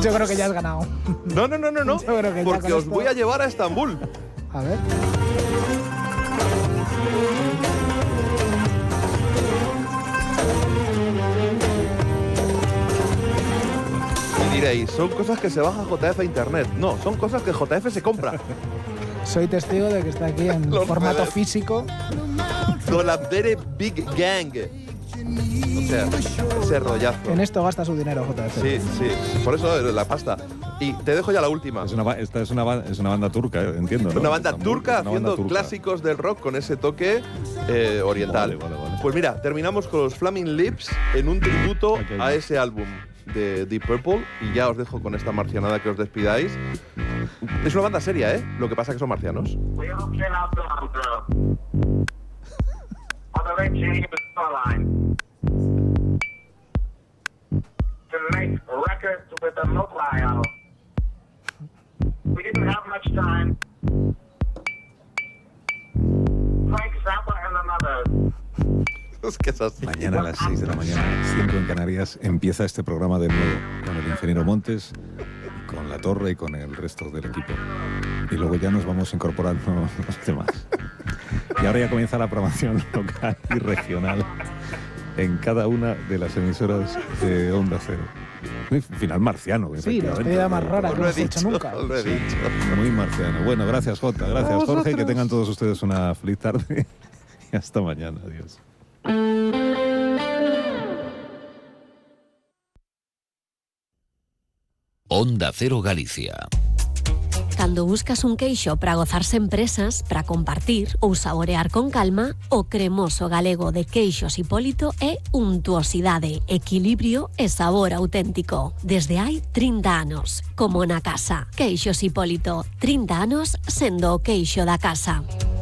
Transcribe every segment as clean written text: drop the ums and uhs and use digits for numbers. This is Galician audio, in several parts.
Yo creo que ya has ganado. No. Yo creo que Porque os voy a llevar a Estambul. A ver. Y diréis, son cosas que se baja JF a internet. No, son cosas que JF se compra. Soy testigo de que está aquí en formato físico. Con la very big gang. O sea, ese rollazo. En esto gasta su dinero JF. Sí. Por eso la pasta. Y te dejo ya la última. Esta es una banda turca, entiendo, ¿no? Una banda Estambul, turca haciendo clásicos del rock con ese toque oriental. Vale. Pues mira, terminamos con los Flaming Lips en un tributo a ese álbum de Deep Purple. Y ya os dejo con esta marcianada que os despidáis. Es una banda seria, ¿eh? Lo que pasa es que son marcianos. To make records with a mobile. We didn't have much time. Frank Zappa and another. Es que es así. Mañana a las 6 de la mañana, 5 en Canarias, empieza este programa de nuevo con el ingeniero Montes, con La Torre y con el resto del equipo. Y luego ya nos vamos incorporando los demás. Y ahora ya comienza la programación local y regional en cada una de las emisoras de Onda Cero. Final marciano. Sí, la despedida más rara que hemos hecho nunca. Lo he dicho. Muy marciano. Bueno, gracias Jota, gracias Jorge, que tengan todos ustedes una feliz tarde y hasta mañana. Adiós. Onda Cero Galicia. Cando buscas un queixo para gozarse en presas, para compartir ou saborear con calma, o cremoso galego de Queixos Hipólito é untuosidade, equilibrio e sabor auténtico. Desde hai 30 anos, como na casa. Queixos Hipólito, 30 anos sendo o queixo da casa.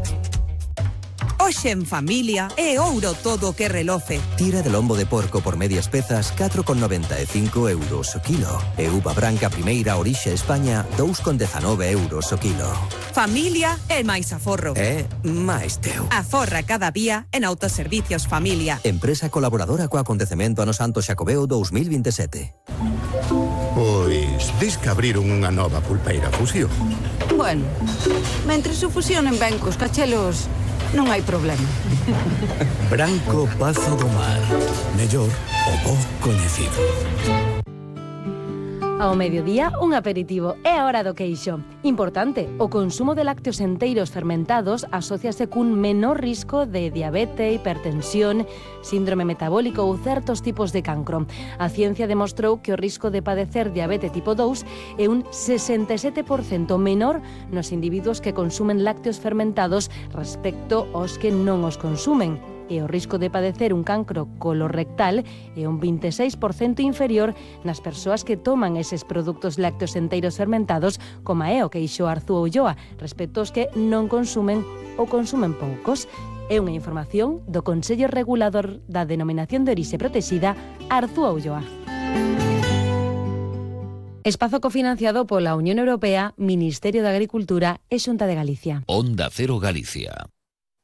Hoxe en familia é ouro todo o que reloce. Tira de lombo de porco por medias pezas 4,95 euros o kilo. E uva branca primeira orixe España 2,19 euros o kilo. Familia é máis aforro. É máis teu. Aforra cada día en Autoservicios Familia. Empresa colaboradora co acontecemento ano Santo Xacobeo 2027. Pois, dis que abriron unha nova pulpeira Fusión. Bueno, mentre se fusionen ben cos cachelos, non hai problema. Branco Pazo do Mar. Mellor o bo coñecido. Ao mediodía, un aperitivo. É a hora do queixo. Importante, o consumo de lácteos enteiros fermentados asóciase cun menor risco de diabetes, hipertensión, síndrome metabólico ou certos tipos de cancro. A ciencia demostrou que o risco de padecer diabetes tipo 2 é un 67% menor nos individuos que consumen lácteos fermentados respecto aos que non os consumen. E o risco de padecer un cancro colorectal é un 26% inferior nas persoas que toman eses produtos lácteos enteiros fermentados, como é o queixo Arzúa Ulloa, respecto aos que non consumen ou consumen poucos. É unha información do Consello Regulador da Denominación de Orixe Protexida, Arzúa Ulloa. Espazo cofinanciado pola Unión Europea, Ministerio de Agricultura e Xunta de Galicia. Onda Cero Galicia.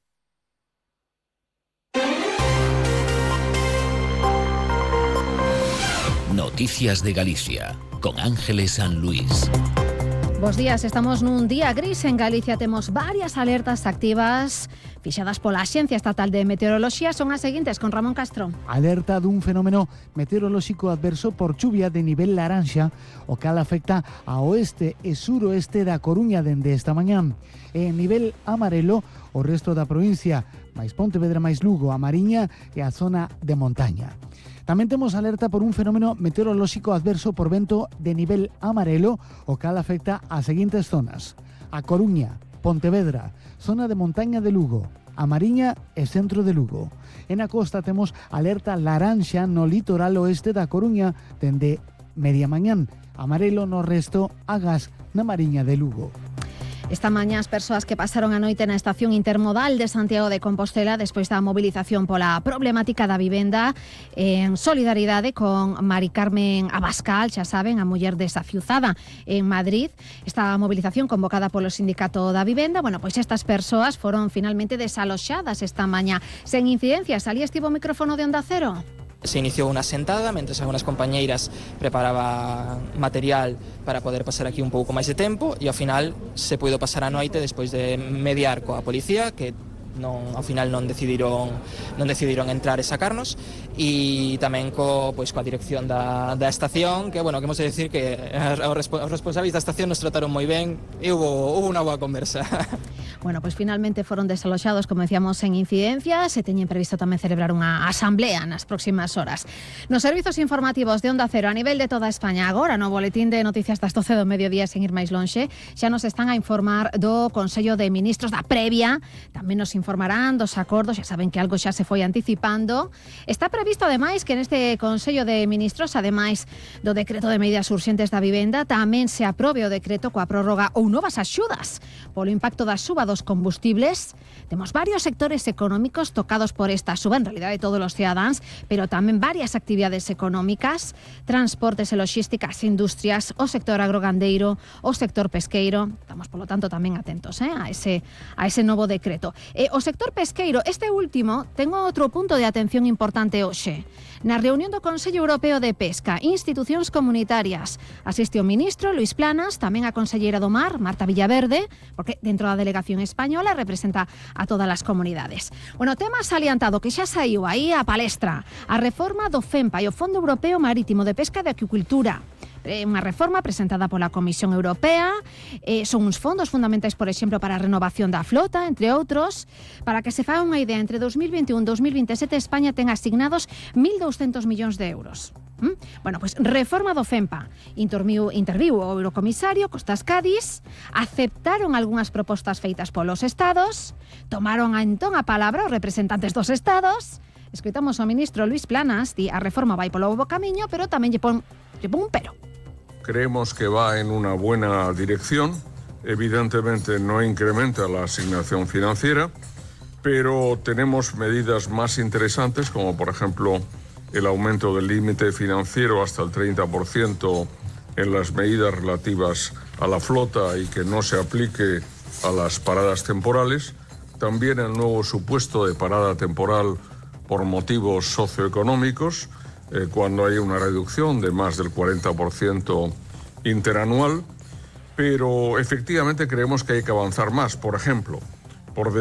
Noticias de Galicia, con Ángeles San Luis. Bos días, estamos nun día gris en Galicia. Temos varias alertas activas fixadas pola Axencia Estatal de Meteoroloxía. Son as seguintes con Ramón Castro. Alerta dun fenómeno meteorolóxico adverso por chuvia de nivel laranxa, o cal afecta a oeste e suroeste da Coruña dende esta mañán. E en nivel amarelo, o resto da provincia, máis Pontevedra, máis Lugo, a Mariña e a zona de montaña. Tamén temos alerta por un fenómeno meteorolóxico adverso por vento de nivel amarelo, o cal afecta as seguintes zonas: a Coruña, Pontevedra, zona de montaña de Lugo, a Mariña e centro de Lugo. En a costa temos alerta laranxa no litoral oeste da Coruña dende media mañán, amarelo no resto, agás na Mariña de Lugo. Esta mañá as persoas que pasaron a noite na estación intermodal de Santiago de Compostela despois da mobilización pola problemática da vivenda en solidaridade con Mari Carmen Abascal, xa saben, a muller desafiuzada en Madrid. Esta movilización convocada polo Sindicato da Vivenda, bueno, pois estas persoas foron finalmente desaloxadas esta mañá sen incidencias. Ali estivo o micrófono de Onda Cero. Se inició una sentada mentres algunas compañeiras preparaban material para poder pasar aquí un pouco máis de tempo, e ao final se puido pasar a noite despois de mediar coa policía, que ao final non decidiron entrar e sacarnos, e tamén coa dirección da estación, que hemos de decir que os responsáveis da estación nos trataron moi ben e hubo unha boa conversa. Bueno, pues finalmente foron desaloxados, como decíamos, en incidencias, e teñen previsto tamén celebrar unha asamblea nas próximas horas. Nos servizos informativos de Onda Cero a nivel de toda España, agora no boletín de noticias das 12 do mediodía, sen ir máis lonxe, xa nos están a informar do Consello de Ministros da previa, tamén nos informarán dos acordos, xa saben que algo xa se foi anticipando. Está previsto, ademais, que neste Consello de Ministros, ademais do decreto de medidas urxentes da vivenda, tamén se aprobe o decreto coa prórroga ou novas axudas polo impacto da suba dos combustibles. Temos varios sectores económicos tocados por esta suba, en realidad de todos os cidadáns, pero tamén varias actividades económicas, transportes e logísticas, industrias, o sector agrogandeiro, o sector pesqueiro. Estamos, polo tanto, tamén atentos a ese novo decreto. O sector pesqueiro, este último, ten outro punto de atención importante hoxe. Na reunión do Consello Europeo de Pesca, institucións comunitarias, asiste o ministro Luís Planas, tamén a conselleira do Mar, Marta Villaverde, porque dentro da delegación española representa a todas as comunidades. Bueno, tema salientado que xa saiu aí a palestra, a reforma do FEMPA e o Fondo Europeo Marítimo de Pesca e de Acuicultura. Unha reforma presentada pola Comisión Europea, son uns fondos fundamentais, por exemplo, para a renovación da flota, entre outros. Para que se faga unha idea, entre 2021 e 2027 España ten asignados 1.200 millóns de euros. Bueno, pues reforma do FEMPA. Interviu o eurocomisario Costas Cádiz, aceptaron algunhas propostas feitas polos estados, tomaron entón a palabra os representantes dos estados. Escoitamos ao ministro Luís Planas, di a reforma vai polo bo camiño, pero tamén lle pon un pero. Creemos que va en una buena dirección. Evidentemente no incrementa la asignación financiera, pero tenemos medidas más interesantes, como por ejemplo el aumento del límite financiero hasta el 30% en las medidas relativas a la flota y que no se aplique a las paradas temporales. También el nuevo supuesto de parada temporal por motivos socioeconómicos, cuando hay una reducción de más del 40% interanual, pero efectivamente creemos que hay que avanzar más. Por ejemplo,